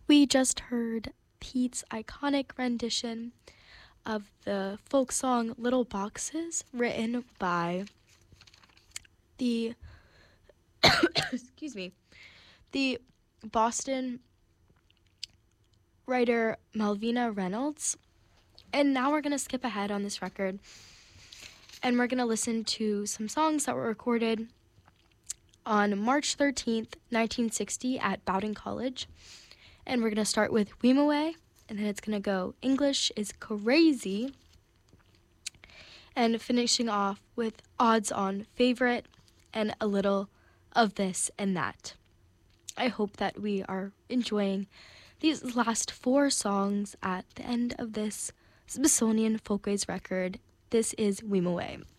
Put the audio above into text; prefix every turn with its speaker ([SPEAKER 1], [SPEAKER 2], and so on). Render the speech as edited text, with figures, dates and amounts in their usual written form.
[SPEAKER 1] We just heard Pete's iconic rendition of the folk song Little Boxes, written by the excuse me, the Boston writer Malvina Reynolds. And now we're going to skip ahead on this record and we're going to listen to some songs that were recorded on March 13th, 1960 at Bowdoin College. And we're going to start with Weemaway, and then it's going to go English is Crazy, and finishing off with Odds On Favorite and a little of this and that. I hope that we are enjoying these last four songs at the end of this Smithsonian Folkways record. This is Weemaway.